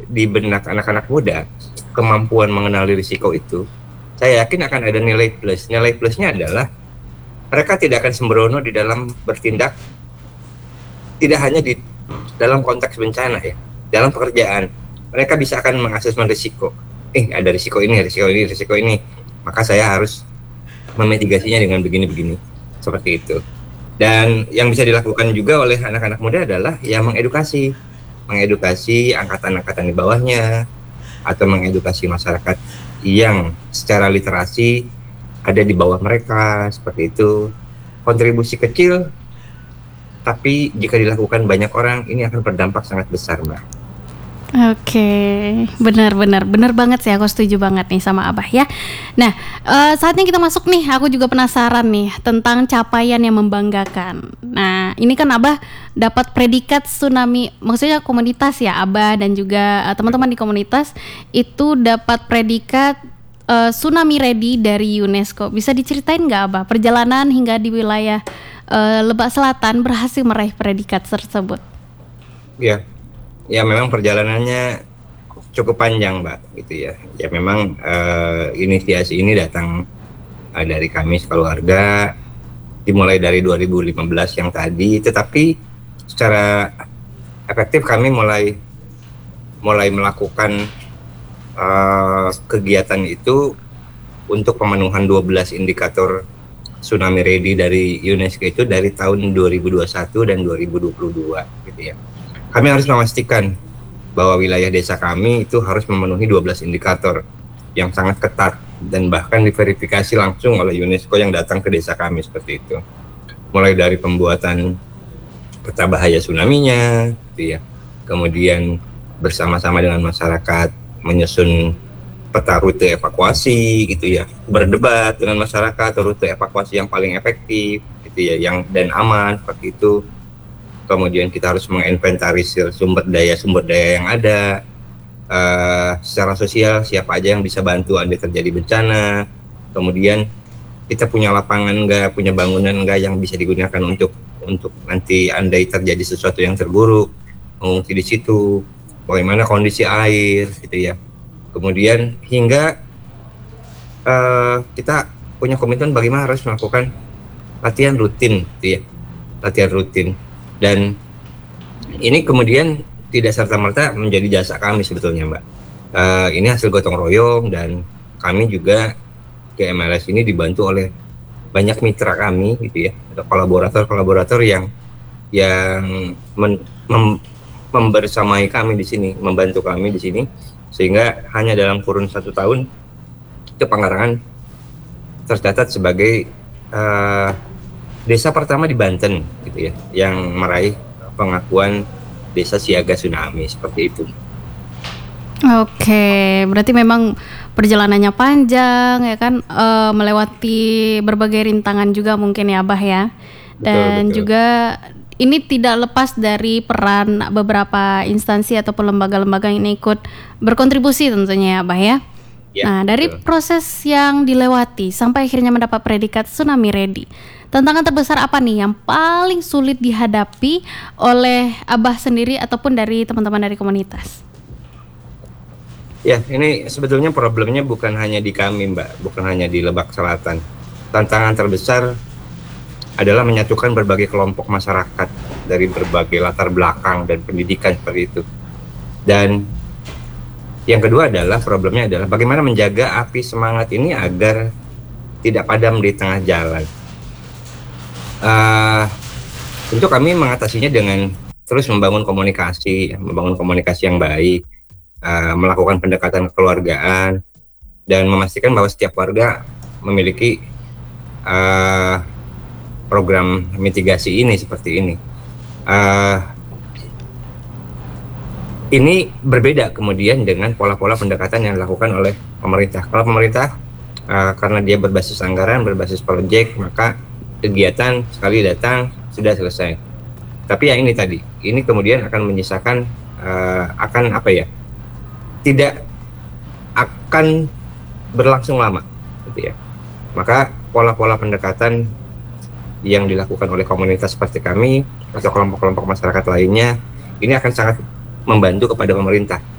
di benak anak-anak muda, kemampuan mengenali risiko itu, saya yakin akan ada nilai plus. Nilai plusnya adalah mereka tidak akan sembrono di dalam bertindak, tidak hanya di dalam konteks bencana ya, dalam pekerjaan. Mereka bisa akan mengasesmen risiko. Ada risiko ini, maka saya harus memitigasinya dengan begini-begini, seperti itu. Dan yang bisa dilakukan juga oleh anak-anak muda adalah ya mengedukasi angkatan-angkatan di bawahnya, atau mengedukasi masyarakat yang secara literasi ada di bawah mereka, seperti itu. Kontribusi kecil, tapi jika dilakukan banyak orang, ini akan berdampak sangat besar, Mbak. Oke, benar banget sih, aku setuju banget nih sama Abah ya. Nah, saatnya kita masuk nih, aku juga penasaran nih tentang capaian yang membanggakan. Nah, ini kan Abah dapat predikat tsunami, maksudnya komunitas ya, Abah dan juga teman-teman di komunitas itu dapat predikat Tsunami Ready dari UNESCO. Bisa diceritain nggak Abah perjalanan hingga di wilayah Lebak Selatan berhasil meraih predikat tersebut? Ya memang perjalanannya cukup panjang, Mbak, gitu ya. Ya memang inisiasi ini datang dari kami sekeluarga, dimulai dari 2015 yang tadi, tetapi secara efektif kami mulai melakukan kegiatan itu untuk pemenuhan 12 indikator Tsunami Ready dari UNESCO itu dari tahun 2021 dan 2022 gitu ya. Kami harus memastikan bahwa wilayah desa kami itu harus memenuhi 12 indikator yang sangat ketat dan bahkan diverifikasi langsung oleh UNESCO yang datang ke desa kami, seperti itu. Mulai dari pembuatan peta bahaya tsunami-nya gitu ya. Kemudian bersama-sama dengan masyarakat menyusun peta rute evakuasi gitu ya. Berdebat dengan masyarakat rute evakuasi yang paling efektif gitu ya, yang dan aman, seperti itu. Kemudian kita harus menginventarisir sumber daya yang ada, secara sosial siapa aja yang bisa bantu andai terjadi bencana. Kemudian kita punya lapangan enggak, punya bangunan enggak yang bisa digunakan untuk nanti andai terjadi sesuatu yang terburuk, mengungsi di situ. Bagaimana kondisi air gitu ya. Kemudian hingga kita punya komitmen bagaimana harus melakukan latihan rutin gitu ya. Latihan rutin. Dan ini kemudian tidak serta-merta menjadi jasa kami sebetulnya, Mbak. Ini hasil gotong royong, dan kami juga GMLS ini dibantu oleh banyak mitra kami gitu ya, ada kolaborator yang membersamai kami di sini, membantu kami di sini, sehingga hanya dalam kurun 1 tahun itu Pangarangan tercatat sebagai desa pertama di Banten gitu ya, yang meraih pengakuan desa siaga tsunami, seperti itu. Oke, berarti memang perjalanannya panjang ya kan, melewati berbagai rintangan juga mungkin ya Abah ya. Dan betul. Juga ini tidak lepas dari peran beberapa instansi ataupun lembaga-lembaga yang ikut berkontribusi tentunya ya Abah ya. Ya, nah, dari proses yang dilewati sampai akhirnya mendapat predikat Tsunami Ready, tantangan terbesar apa nih yang paling sulit dihadapi oleh Abah sendiri ataupun dari teman-teman dari komunitas? Ya, ini sebetulnya problemnya bukan hanya di kami, Mbak, bukan hanya di Lebak Selatan. Tantangan terbesar adalah menyatukan berbagai kelompok masyarakat dari berbagai latar belakang dan pendidikan, seperti itu. Dan yang kedua adalah problemnya adalah bagaimana menjaga api semangat ini agar tidak padam di tengah jalan. Tentu kami mengatasinya dengan terus membangun komunikasi yang baik, melakukan pendekatan kekeluargaan, dan memastikan bahwa setiap warga memiliki program mitigasi ini seperti ini. Ini berbeda kemudian dengan pola-pola pendekatan yang dilakukan oleh pemerintah. Kalau pemerintah karena dia berbasis anggaran, berbasis proyek, maka kegiatan sekali datang sudah selesai. Tapi yang ini tadi, ini kemudian akan menyisakan tidak akan berlangsung lama, gitu ya. Maka pola-pola pendekatan yang dilakukan oleh komunitas seperti kami atau kelompok-kelompok masyarakat lainnya ini akan sangat membantu kepada pemerintah